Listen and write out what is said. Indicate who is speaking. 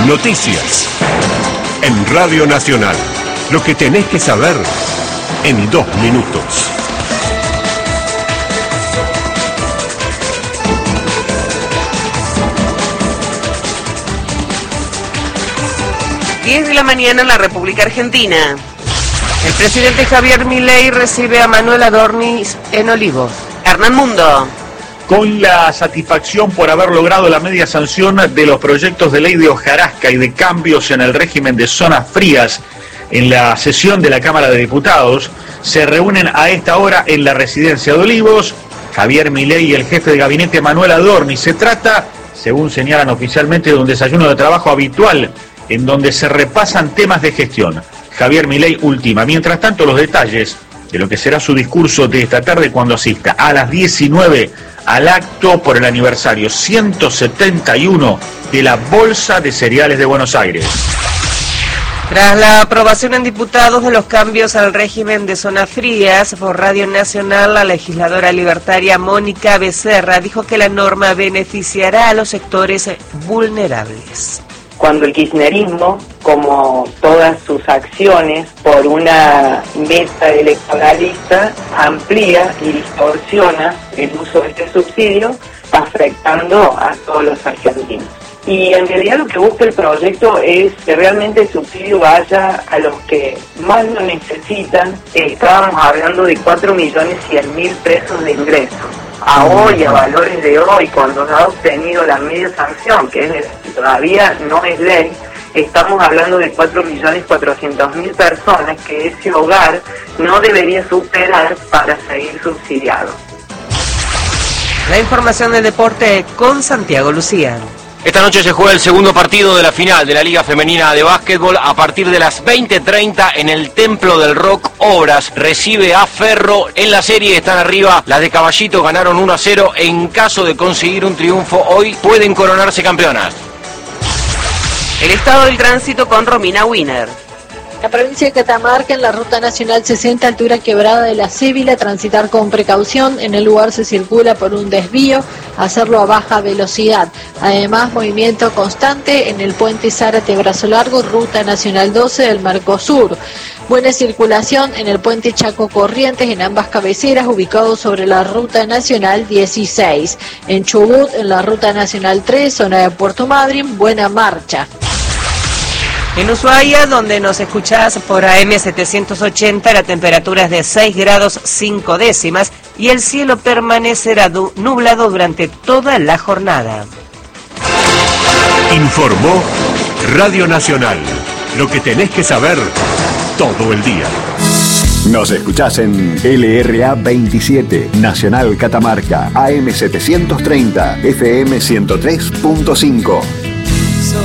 Speaker 1: Noticias. En Radio Nacional. Lo que tenés que saber en 2 minutos.
Speaker 2: Diez de la mañana en la República Argentina. El presidente Javier Milei recibe a Manuel Adornis en Olivos. Hernán Mundo.
Speaker 3: Con la satisfacción por haber logrado la media sanción de los proyectos de ley de hojarasca y de cambios en el régimen de zonas frías en la sesión de la Cámara de Diputados, se reúnen a esta hora en la residencia de Olivos Javier Milei y el jefe de gabinete Manuel Adornis. Se trata, según señalan oficialmente, de un desayuno de trabajo habitual en donde se repasan temas de gestión. Javier Milei ultima, mientras tanto, los detalles de lo que será su discurso de esta tarde cuando asista a las 19 al acto por el aniversario 171 de la Bolsa de Cereales de Buenos Aires.
Speaker 2: Tras la aprobación en diputados de los cambios al régimen de zonas frías, por Radio Nacional, la legisladora libertaria Mónica Becerra dijo que la norma beneficiará a los sectores vulnerables.
Speaker 4: Cuando el kirchnerismo, como todas sus acciones por una meta electoralista, amplía y distorsiona el uso de este subsidio, afectando a todos los argentinos. Y en realidad lo que busca el proyecto es que realmente el subsidio vaya a los que más lo necesitan. Estábamos hablando de 4.100.000 pesos de ingresos. A hoy, a valores de hoy, cuando se ha obtenido la media sanción, que todavía no es ley, estamos hablando de 4.400.000 personas que ese hogar no debería superar para seguir subsidiado.
Speaker 2: La información del deporte con Santiago Lucía.
Speaker 5: Esta noche se juega el segundo partido de la final de la Liga Femenina de Básquetbol a partir de las 20:30 en el Templo del Rock. Obras recibe a Ferro. En la serie están arriba las de Caballito, ganaron 1-0. En caso de conseguir un triunfo hoy pueden coronarse campeonas.
Speaker 2: El estado del tránsito con Romina Wiener.
Speaker 6: La provincia de Catamarca, en la ruta nacional 60, altura Quebrada de la Cébila, transitar con precaución. En el lugar se circula por un desvío, hacerlo a baja velocidad. Además, movimiento constante en el puente Zárate Brazo Largo, ruta nacional 12 del Mercosur. Buena circulación en el puente Chaco Corrientes, en ambas cabeceras, ubicados sobre la ruta nacional 16. En Chubut, en la ruta nacional 3, zona de Puerto Madryn, buena marcha.
Speaker 2: En Ushuaia, donde nos escuchás por AM 780, la temperatura es de 6 grados 5 décimas y el cielo permanecerá nublado durante toda la jornada.
Speaker 1: Informó Radio Nacional. Lo que tenés que saber todo el día.
Speaker 7: Nos escuchás en LRA 27, Nacional Catamarca, AM 730, FM 103.5.